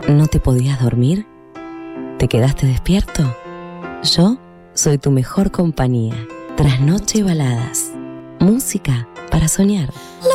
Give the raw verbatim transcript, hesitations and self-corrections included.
¿No te podías dormir? ¿Te quedaste despierto? Yo soy tu mejor compañía. Trasnoche y baladas. Música para soñar.